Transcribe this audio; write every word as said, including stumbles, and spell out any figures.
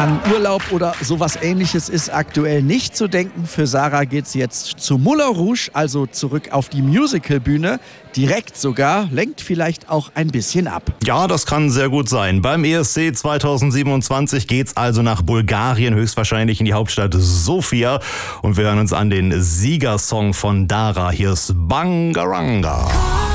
An Urlaub oder sowas Ähnliches ist aktuell nicht zu denken. Für Sarah geht's jetzt zu Moulin Rouge, also zurück auf die Musicalbühne. Direkt sogar, lenkt vielleicht auch ein bisschen ab. Ja, das kann sehr gut sein. Beim E S C zwanzig siebenundzwanzig geht's also nach Bulgarien, höchstwahrscheinlich in die Hauptstadt Sofia. Und wir hören uns an den Siegersong von Dara. Hier ist Bangaranga.